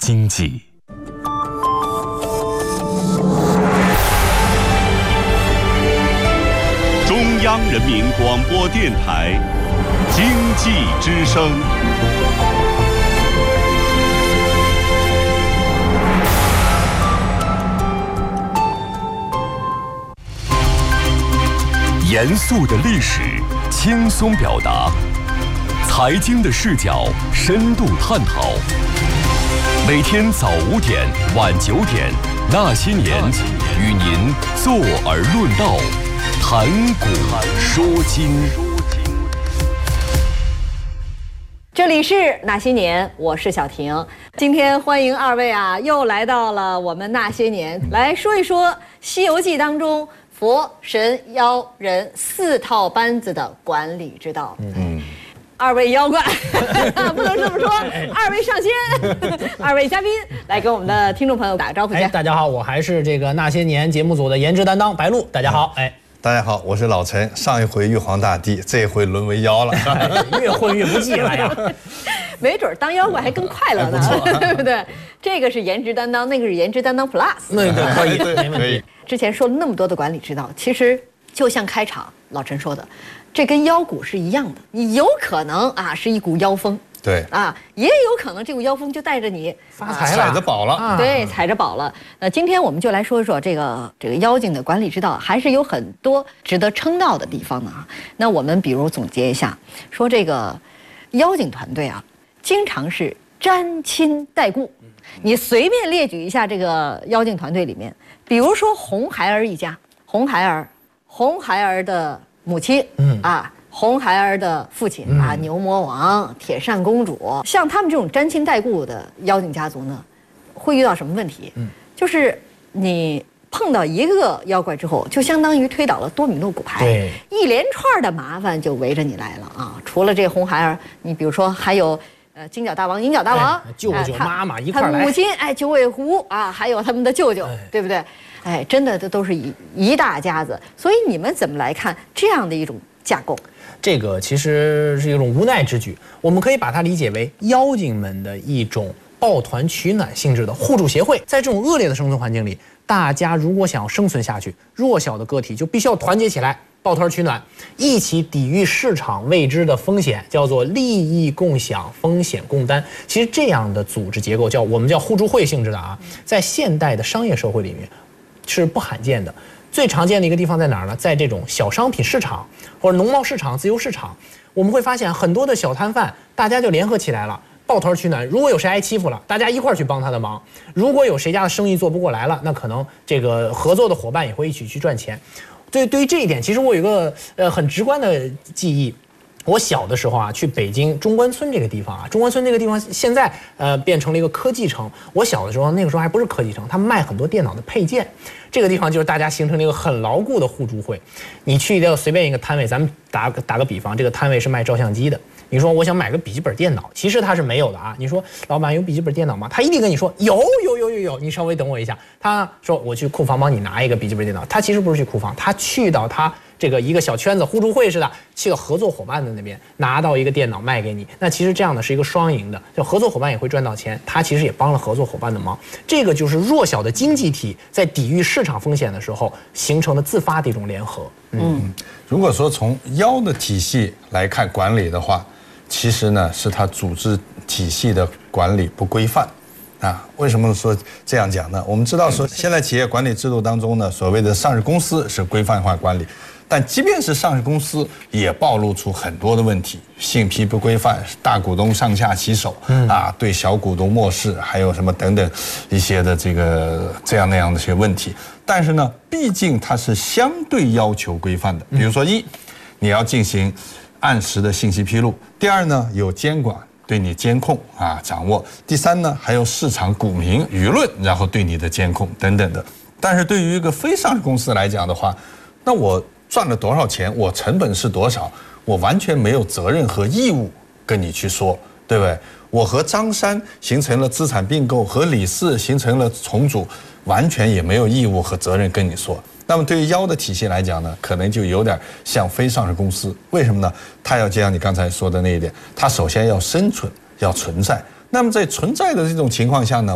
经济。中央人民广播电台经济之声。严肃的历史，轻松表达；财经的视角，深度探讨。每天早5点，晚9点，那些年，与您坐而论道，谈古说今。 这里是那些年，我是小婷。今天欢迎二位又来到了我们那些年，来说一说《西游记》当中佛、神、妖、人4套班子的管理之道。二位妖怪不能这么说，二位上仙，二位嘉宾来跟我们的听众朋友打个招呼去。 大家好，我还是这个那些年节目组的颜值担当白鹿。大家好， 大家好，我是老陈。上一回玉皇大帝，这一回沦为妖了， 越混越不济了呀。 没准当妖怪还更快乐呢，对不对？这个是颜值担当，那个是颜值担当 Plus， 那个可以，没问题。 之前说了那么多的管理之道，其实就像开场老陈说的，这跟妖股是一样的，你有可能是一股妖风， 对也有可能这股妖风就带着你发财了， 踩着宝了， 对，踩着宝了。那今天我们就来说说这个妖精的管理之道，还是有很多值得称道的地方呢。那我们比如总结一下，说这个妖精团队经常是沾亲带故。你随便列举一下这个妖精团队里面，比如说红孩儿一家，红孩儿的母亲，红孩儿的父亲牛魔王、铁扇公主，像他们这种沾亲带故的妖精家族呢，会遇到什么问题？就是你碰到一个妖怪之后，就相当于推倒了多米诺骨牌， 对， 一连串的麻烦就围着你来了除了这红孩儿，你比如说还有金角大王、银角大王， 舅舅妈妈一块来， 他母亲九尾狐还有他们的舅舅，对不对？真的这都是一大家子。所以你们怎么来看这样的一种架构？ 这个其实是一种无奈之举，我们可以把它理解为妖精们的一种抱团取暖性质的互助协会。在这种恶劣的生存环境里，大家如果想要生存下去，弱小的个体就必须要团结起来，抱团取暖，一起抵御市场未知的风险，叫做利益共享，风险共担。其实这样的组织结构我们叫互助会性质的在现代的商业社会里面是不罕见的。最常见的一个地方在哪儿呢？在这种小商品市场或者农贸市场、自由市场，我们会发现很多的小摊贩，大家就联合起来了，抱团取暖。如果有谁挨欺负了，大家一块儿去帮他的忙；如果有谁家的生意做不过来了，那可能这个合作的伙伴也会一起去赚钱。对于这一点，其实我有一个很直观的记忆。我小的时候去北京中关村这个地方中关村这个地方现在变成了一个科技城。我小的时候那个时候还不是科技城，他们卖很多电脑的配件。这个地方就是大家形成了一个很牢固的互助会。你去掉随便一个摊位，咱们打个比方，这个摊位是卖照相机的，你说我想买个笔记本电脑，其实他是没有的你说老板有笔记本电脑吗？他一定跟你说有，你稍微等我一下。他说我去库房帮你拿一个笔记本电脑，他其实不是去库房，他去到他这个一个小圈子互助会似的，去到合作伙伴的那边拿到一个电脑卖给你。那其实这样的是一个双赢的，就合作伙伴也会赚到钱，他其实也帮了合作伙伴的忙。这个就是弱小的经济体在抵御市场风险的时候形成的自发的一种联合。 如果说从妖的体系来看管理的话，其实呢是它组织体系的管理不规范。为什么说这样讲呢？我们知道说现在企业管理制度当中呢，所谓的上市公司是规范化管理，但即便是上市公司也暴露出很多的问题，信批不规范，大股东上下其手对小股东漠视，还有什么等等一些的这样那样的一些问题。但是呢，毕竟它是相对要求规范的，比如说你要进行按时的信息披露；第二呢，有监管对你监控掌握；第三呢，还有市场股民舆论，然后对你的监控等等的。但是对于一个非上市公司来讲的话，那我赚了多少钱，我成本是多少，我完全没有责任和义务跟你去说，对不对？我和张三形成了资产并购，和李四形成了重组，完全也没有义务和责任跟你说。那么对于妖的体系来讲呢，可能就有点像非上市公司。为什么呢？它要就像你刚才说的那一点，它首先要生存，要存在。那么在存在的这种情况下呢，